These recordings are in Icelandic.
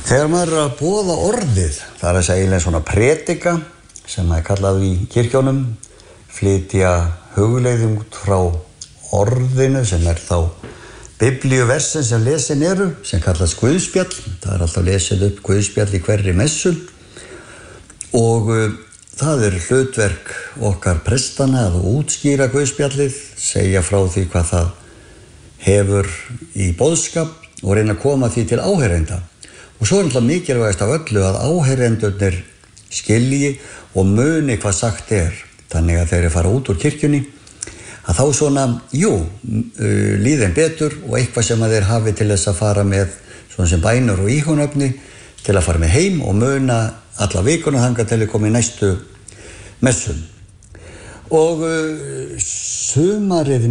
Þegar maður að boða orðið, það að segja eiginlega svona predika sem kallað í kirkjónum, flytja hugleiðum út frá orðinu sem þá biblíuversin sem lesin eru, sem kallast Guðspjall. Það alltaf lesið upp Guðspjall í hverri messu og það hlutverk okkar prestana að útskýra Guðspjallið, segja frá því hvað það hefur í boðskap og reyna að koma því til áheyrenda. Og svo alltaf mikilvægast af öllu að áheyrendurnir skilji og muni hvað sagt Þannig að þeir fara út úr kirkjunni, að þá svona, líðin betur og eitthvað sem að þeir hafi til þess að fara með svona sem bænur og íhugnaefni til að fara með heim og muna alla vikuna þangað til að koma í næstu messum. Og sumarið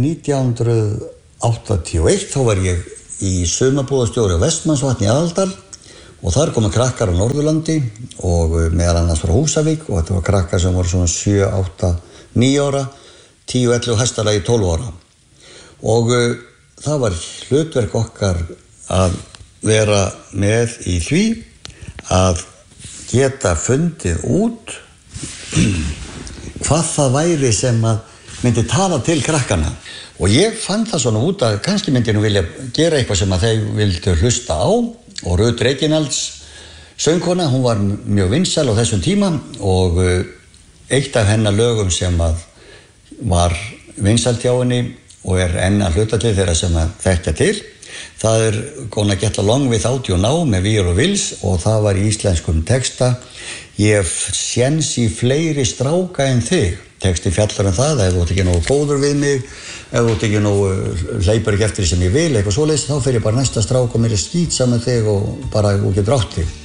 1981 þá var ég í sumarbúðastjóri á Vestmannsvatni í Aðaldal og þar komu krakkar á Norðurlandi og meðal annars frá Húsavík og þetta var krakkar sem voru svona 7, 8, 9 ára, 10, 11 og hæstalagi 12 ára. Og það var hlutverk okkar að vera með í því að geta fundið út hvað það væri sem að myndi tala til krakkana. Og ég fann það svona út að kannski myndi nú vilja gera eitthvað sem að þeir vildu hlusta á. Og Rut Reginalds, söngkona, hún var mjög vinsæl á þessum tíma og eitt af hennar lögum sem að var vinsælt hjá henni og enn að hluta til þeirra sem að þekkja til, það Gonna Get Along Without You Now með Weir og Wills og það var í íslenskum texta Ég séns í fleiri stráka en þig. Texti fjallar það, ef þú ert ekki nógu góður við mig, ef þú ert ekki nógu hleypur ekki eftir sem ég vil, eitthvað svoleiðis, þá fer ég bara næsta strák og mér skýt með þig og bara og getur átt þig.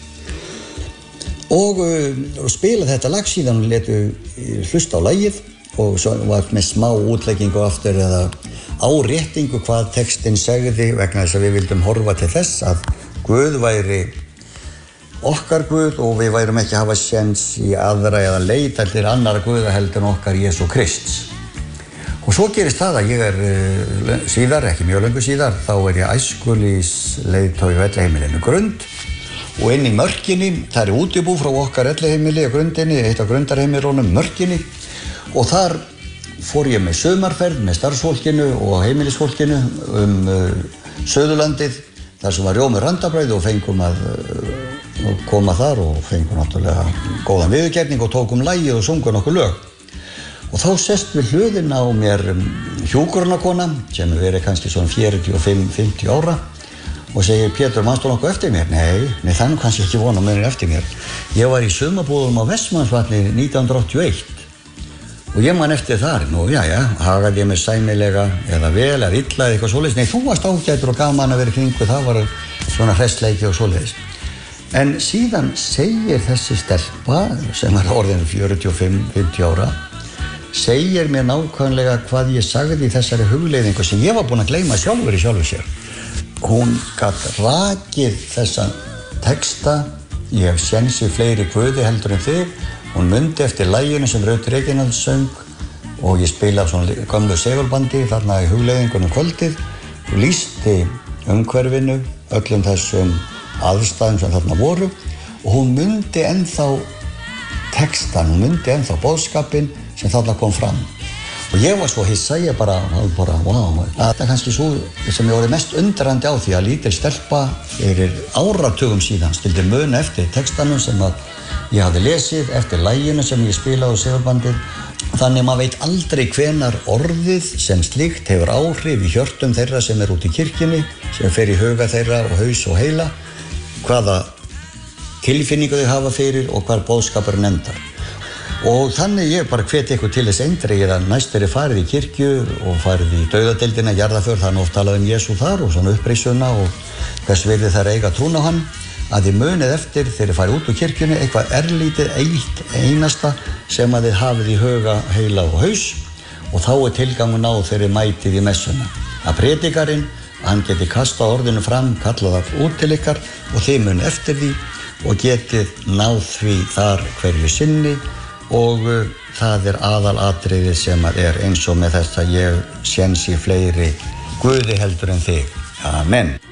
Og spila þetta lag síðan og letu hlusta á lagið og svo var með smá útleggingu aftur eða áréttingu hvað textinn segði vegna þess að við vildum horfa til þess að Guð væri okkar Guð og við værum ekki að hafa séns í aðra eða leita til annara Guða heldur en okkar Jesú Krists. Og svo gerist það að ég síðar, ekki mjög löngu síðar, þá ég æskulýðsleiðtogi á Elliheimilinu Grund og inn í Mörkinni, það útibú frá okkar Elliheimili á Grundinni, eitt af grundarheimilunum Mörkinni og þar fór ég með sumarferð með starfsfólkinu og heimilisfólkinu Suðurlandið, þar sem var rjómur randabræði og fengum að koma þar og fengum náttúrulega góðan viðurkenning og tókum lagið og sungum nokkur lög. Og þá sest við hliðina á mér hjúkrunarkona sem verið kannski svona 45-50 ára og segir Pétur, manstu nokkuð eftir mér? Nei, það kannski ekki vona mér eftir mér. Ég var í sumarbúðum á Vestmannsvatni 1981 og ég man eftir þar. Nú, hagaði ég mér sæmilega eða vel eða illa eða eitthvað svoleiðis. Nei, þú varst ágætur og gaman að vera í kringu, það var svona hressleiki og svoleiðis. En síðan segir þessi stelpa sem orðin 45-50 ára segir mér nákvæmlega hvað ég sagði í þessari hugleiðingu sem ég var búinn að gleyma sjálfur í sjálfu sér. Hún gat rakið þessa texta Ég hef séns í fleiri guði heldur en þig. Hún mundi eftir laginu sem Rut Reginalds söng og ég spilaði svona gömlu segulbandi þarna í hugleiðingunum kvöldið og lýsti umhverfinu, öllum þessum aðstæðum sem þarna voru og hún mundi ennþá textan, hún mundi ennþá boðskapinn sem þarna kom fram. Og ég var svo hissa, ég bara, wow, það kannski svo sem ég voru mest undrandi á því að lítil stelpa fyrir áratugum síðan skildi muna eftir textanum sem að ég hafði lesið, eftir laginu sem ég spilaði á segulbandið. Þannig maður veit aldrei hvenar orðið sem slíkt hefur áhrif í hjörtum þeirra sem út í kirkjunni, sem fer í huga þeirra og haus og heila, hvaða tilfinningu þau hafa fyrir og hvar boðskapurinn endar. Og þannig ég bara hvet ykkur til þess eindregið að næst farið í kirkju og farið í dauðadeildina, jarðarför, þannig oft talað Jesú þar og svona uppreisuna og hvers virði þær eiga trún á hann, að þið munið eftir þegar þið farið út úr kirkjunni eitthvað erlítið eitt einasta sem að þið hafið í huga, heila og haus og þá tilgangur náð þegar þið mætið í messuna. Að predikarinn, hann geti kastað orðinu fram, kallað það út til ykkar og þið munið eftir því og getið náð því þar hverju sinni og það aðalatriði sem að eins og með þess að ég séns í fleiri guði heldur en þig. Amen.